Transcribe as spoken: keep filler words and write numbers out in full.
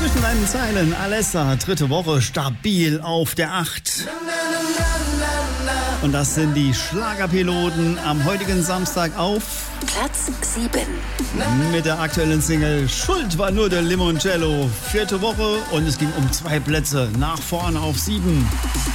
Zwischen deinen Zeilen, Alessa, dritte Woche, stabil auf der acht. Und das sind die Schlagerpiloten am heutigen Samstag auf Platz sieben. mit der aktuellen Single Schuld war nur der Limoncello. Vierte Woche und es ging um zwei Plätze nach vorne auf sieben.